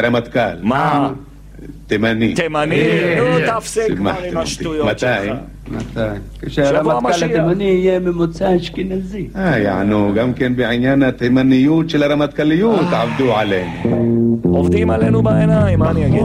הרמטכ"ל. מה? תימני. תימני? נו, תפסיק כבר עם השטויות שלך. מתי? כשהרמטכ"ל התימני יהיה ממוצא אשכנזי. יענו, גם כן בעניין התימניות של הרמטכ"ליות עבדו עלינו. עובדים עלינו בעיניים, מה אני אגיד?